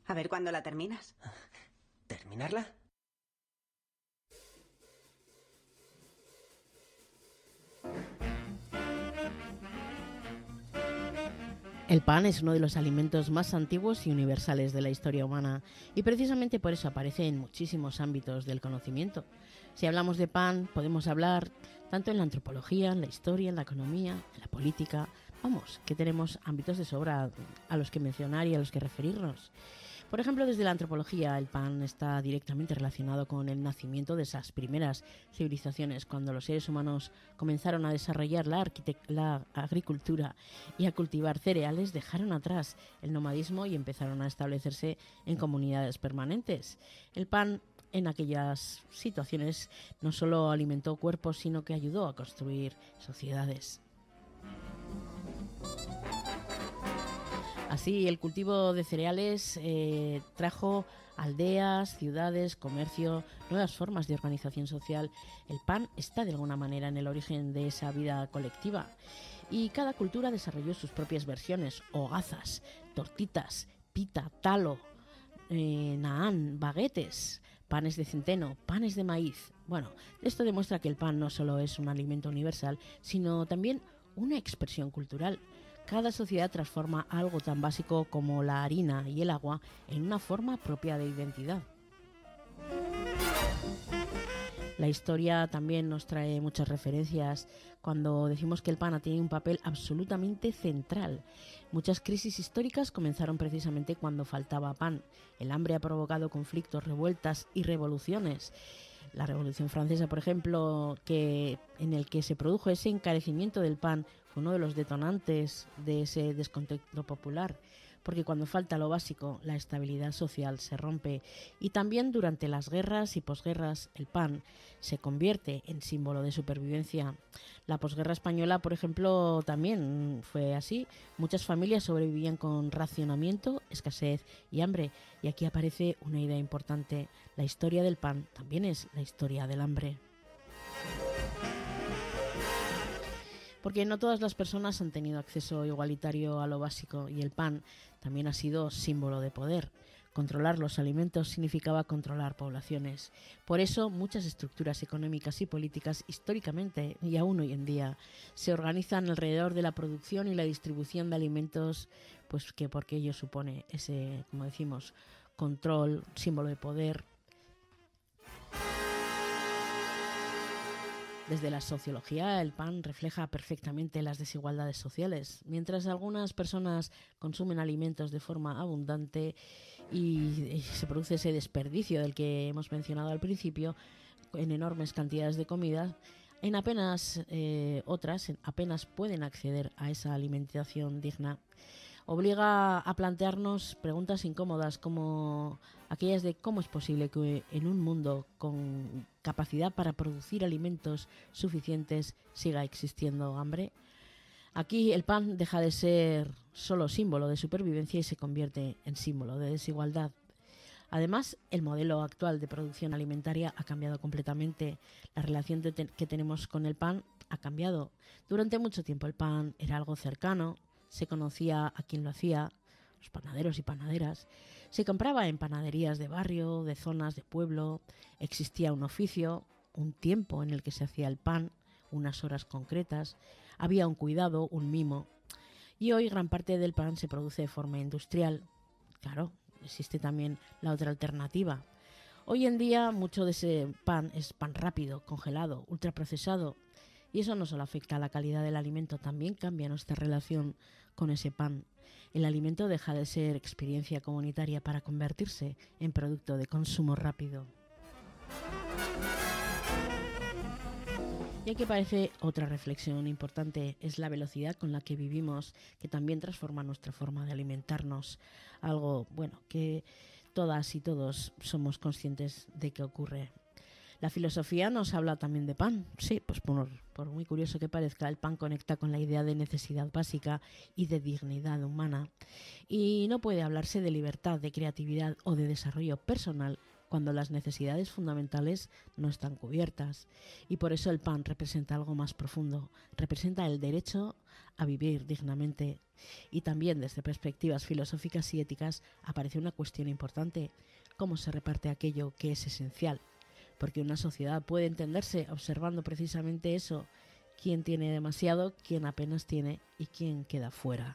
A ver cuándo la terminas. ¿Terminarla? El pan es uno de los alimentos más antiguos y universales de la historia humana y precisamente por eso aparece en muchísimos ámbitos del conocimiento. Si hablamos de pan, podemos hablar tanto en la antropología, en la historia, en la economía, en la política. Vamos, que tenemos ámbitos de sobra a los que mencionar y a los que referirnos. Por ejemplo, desde la antropología, el pan está directamente relacionado con el nacimiento de esas primeras civilizaciones, cuando los seres humanos comenzaron a desarrollar la agricultura y a cultivar cereales, dejaron atrás el nomadismo y empezaron a establecerse en comunidades permanentes. El pan en aquellas situaciones no solo alimentó cuerpos, sino que ayudó a construir sociedades. Así, el cultivo de cereales trajo aldeas, ciudades, comercio, nuevas formas de organización social. El pan está de alguna manera en el origen de esa vida colectiva. Y cada cultura desarrolló sus propias versiones: hogazas, tortitas, pita, talo, naan, baguetes, panes de centeno, panes de maíz. Bueno, esto demuestra que el pan no solo es un alimento universal, sino también una expresión cultural. Cada sociedad transforma algo tan básico como la harina y el agua en una forma propia de identidad. La historia también nos trae muchas referencias cuando decimos que el pan tiene un papel absolutamente central. Muchas crisis históricas comenzaron precisamente cuando faltaba pan. El hambre ha provocado conflictos, revueltas y revoluciones. La Revolución Francesa, por ejemplo, en el que se produjo ese encarecimiento del pan, fue uno de los detonantes de ese descontento popular, porque cuando falta lo básico, la estabilidad social se rompe. Y también durante las guerras y posguerras, el pan se convierte en símbolo de supervivencia. La posguerra española, por ejemplo, también fue así. Muchas familias sobrevivían con racionamiento, escasez y hambre. Y aquí aparece una idea importante: la historia del pan también es la historia del hambre. Porque no todas las personas han tenido acceso igualitario a lo básico, y el pan también ha sido símbolo de poder. Controlar los alimentos significaba controlar poblaciones. Por eso muchas estructuras económicas y políticas históricamente y aún hoy en día se organizan alrededor de la producción y la distribución de alimentos, pues que porque ello supone ese, como decimos, control, símbolo de poder. Desde la sociología, el pan refleja perfectamente las desigualdades sociales. Mientras algunas personas consumen alimentos de forma abundante y se produce ese desperdicio del que hemos mencionado al principio, en enormes cantidades de comida, otras apenas pueden acceder a esa alimentación digna. Obliga a plantearnos preguntas incómodas, como aquellas de cómo es posible que en un mundo con capacidad para producir alimentos suficientes siga existiendo hambre. Aquí el pan deja de ser solo símbolo de supervivencia y se convierte en símbolo de desigualdad. Además, el modelo actual de producción alimentaria ha cambiado completamente. La relación que tenemos con el pan ha cambiado. Durante mucho tiempo el pan era algo cercano. Se conocía a quien lo hacía, los panaderos y panaderas. Se compraba en panaderías de barrio, de zonas de pueblo. Existía un oficio, un tiempo en el que se hacía el pan, unas horas concretas. Había un cuidado, un mimo. Y hoy gran parte del pan se produce de forma industrial. Claro, existe también la otra alternativa. Hoy en día mucho de ese pan es pan rápido, congelado, ultraprocesado. Y eso no solo afecta a la calidad del alimento, también cambia nuestra relación con ese pan. El alimento deja de ser experiencia comunitaria para convertirse en producto de consumo rápido. Y aquí aparece otra reflexión importante: es la velocidad con la que vivimos, que también transforma nuestra forma de alimentarnos. Algo, bueno, que todas y todos somos conscientes de que ocurre. La filosofía nos habla también de pan. Sí, pues por muy curioso que parezca, el pan conecta con la idea de necesidad básica y de dignidad humana. Y no puede hablarse de libertad, de creatividad o de desarrollo personal cuando las necesidades fundamentales no están cubiertas. Y por eso el pan representa algo más profundo, representa el derecho a vivir dignamente. Y también desde perspectivas filosóficas y éticas aparece una cuestión importante: cómo se reparte aquello que es esencial. Porque una sociedad puede entenderse observando precisamente eso: quién tiene demasiado, quién apenas tiene y quién queda fuera.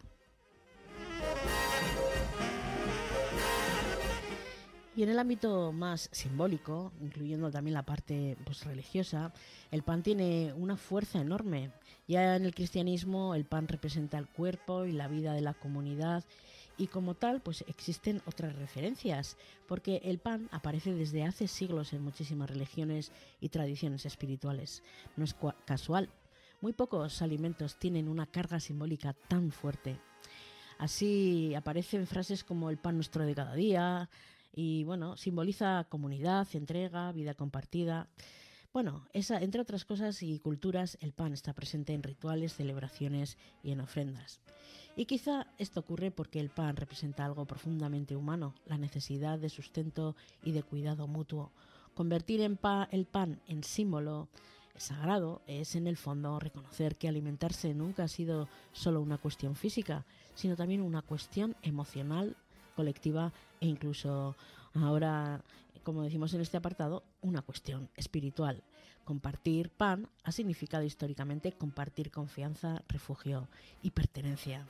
Y en el ámbito más simbólico, incluyendo también la parte religiosa, el pan tiene una fuerza enorme. Ya en el cristianismo el pan representa el cuerpo y la vida de la comunidad, y como tal existen otras referencias, porque el pan aparece desde hace siglos en muchísimas religiones y tradiciones espirituales. No es casual. Muy pocos alimentos tienen una carga simbólica tan fuerte. Así aparecen frases como el pan nuestro de cada día, y simboliza comunidad, entrega, vida compartida. Entre otras cosas y culturas, el pan está presente en rituales, celebraciones y en ofrendas. Y quizá esto ocurre porque el pan representa algo profundamente humano, la necesidad de sustento y de cuidado mutuo. Convertir el pan en símbolo sagrado es, en el fondo, reconocer que alimentarse nunca ha sido solo una cuestión física, sino también una cuestión emocional, colectiva e incluso ahora, como decimos en este apartado, una cuestión espiritual. Compartir pan ha significado históricamente compartir confianza, refugio y pertenencia.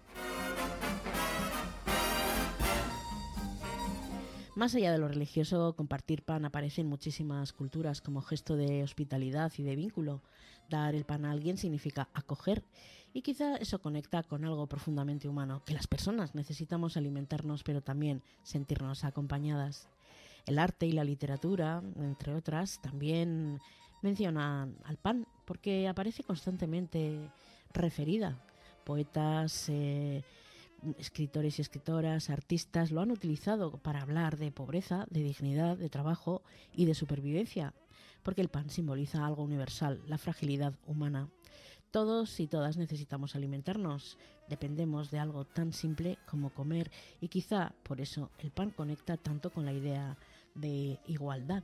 Más allá de lo religioso, compartir pan aparece en muchísimas culturas como gesto de hospitalidad y de vínculo. Dar el pan a alguien significa acoger, y quizá eso conecta con algo profundamente humano, que las personas necesitamos alimentarnos pero también sentirnos acompañadas. El arte y la literatura, entre otras, también mencionan al pan porque aparece constantemente referida. Poetas, escritores y escritoras, artistas lo han utilizado para hablar de pobreza, de dignidad, de trabajo y de supervivencia, porque el pan simboliza algo universal, la fragilidad humana. Todos y todas necesitamos alimentarnos, dependemos de algo tan simple como comer, y quizá por eso el pan conecta tanto con la idea de igualdad.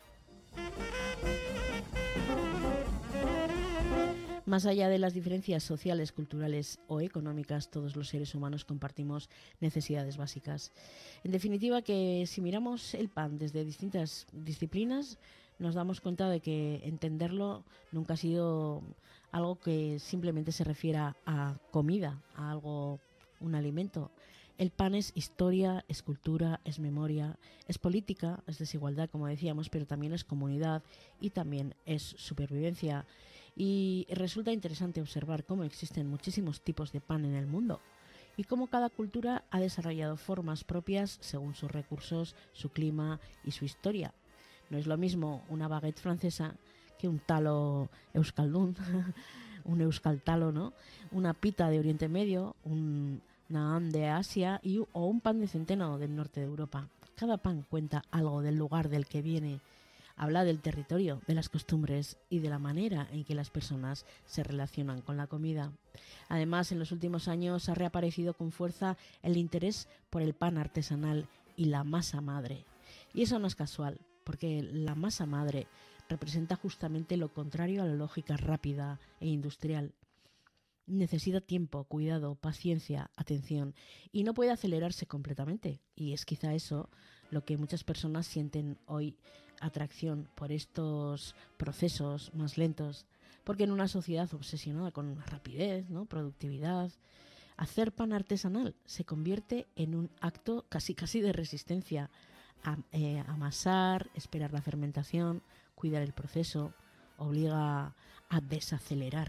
Más allá de las diferencias sociales, culturales o económicas, todos los seres humanos compartimos necesidades básicas. En definitiva, que si miramos el pan desde distintas disciplinas, nos damos cuenta de que entenderlo nunca ha sido algo que simplemente se refiera a comida, a algo, un alimento. El pan es historia, es cultura, es memoria, es política, es desigualdad, como decíamos, pero también es comunidad y también es supervivencia. Y resulta interesante observar cómo existen muchísimos tipos de pan en el mundo y cómo cada cultura ha desarrollado formas propias según sus recursos, su clima y su historia. No es lo mismo una baguette francesa que un talo euskaldun, un euskaltalo, ¿no? Una pita de Oriente Medio, un naan de Asia o un pan de centeno del norte de Europa. Cada pan cuenta algo del lugar del que viene. Habla del territorio, de las costumbres y de la manera en que las personas se relacionan con la comida. Además, en los últimos años ha reaparecido con fuerza el interés por el pan artesanal y la masa madre. Y eso no es casual, porque la masa madre representa justamente lo contrario a la lógica rápida e industrial. Necesita tiempo, cuidado, paciencia, atención, y no puede acelerarse completamente. Y es quizá eso lo que muchas personas sienten hoy, atracción por estos procesos más lentos, porque en una sociedad obsesionada con la rapidez, ¿no?, productividad, hacer pan artesanal se convierte en un acto casi de resistencia. Amasar, esperar la fermentación, cuidar el proceso, obliga a desacelerar.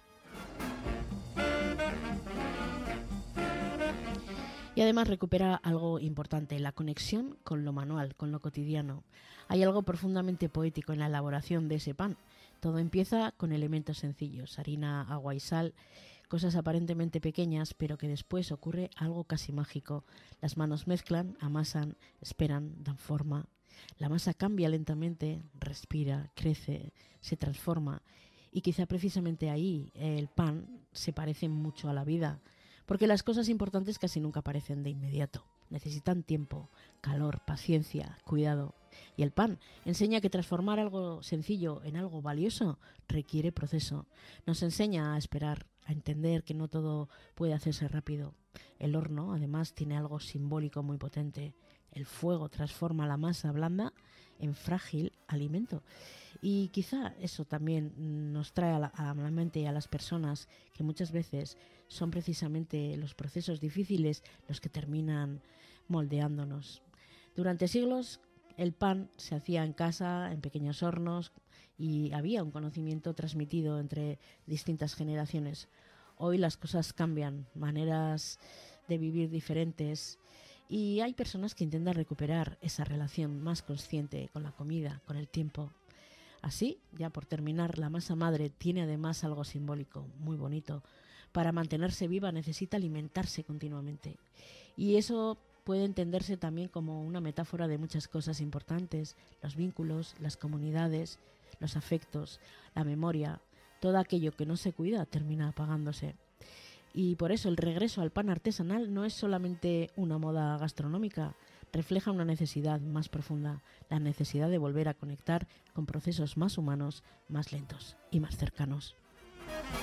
Y además recupera algo importante, la conexión con lo manual, con lo cotidiano. Hay algo profundamente poético en la elaboración de ese pan. Todo empieza con elementos sencillos: harina, agua y sal, cosas aparentemente pequeñas, pero que después ocurre algo casi mágico. Las manos mezclan, amasan, esperan, dan forma. La masa cambia lentamente, respira, crece, se transforma. Y quizá precisamente ahí el pan se parece mucho a la vida, porque las cosas importantes casi nunca aparecen de inmediato. necesitan tiempo, calor, paciencia, cuidado. Y el pan enseña que transformar algo sencillo en algo valioso requiere proceso. Nos enseña a esperar, a entender que no todo puede hacerse rápido. El horno, además, tiene algo simbólico muy potente. El fuego transforma la masa blanda en frágil alimento. Y quizá eso también nos trae a la mente y a las personas que muchas veces son precisamente los procesos difíciles los que terminan moldeándonos. Durante siglos el pan se hacía en casa, en pequeños hornos, y había un conocimiento transmitido entre distintas generaciones. Hoy las cosas cambian, maneras de vivir diferentes, y hay personas que intentan recuperar esa relación más consciente con la comida, con el tiempo. Así, ya por terminar, la masa madre tiene además algo simbólico, muy bonito. Para mantenerse viva necesita alimentarse continuamente. Y eso puede entenderse también como una metáfora de muchas cosas importantes: los vínculos, las comunidades, los afectos, la memoria. Todo aquello que no se cuida termina apagándose. Y por eso el regreso al pan artesanal no es solamente una moda gastronómica, refleja una necesidad más profunda, la necesidad de volver a conectar con procesos más humanos, más lentos y más cercanos.